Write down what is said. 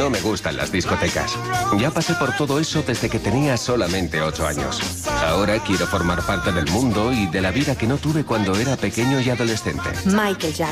no me gustan las discotecas. Ya pasé por todo eso desde que tenía solamente 8 años. Ahora quiero formar parte del mundo y de la vida que no tuve cuando era pequeño y adolescente. Michael Jackson.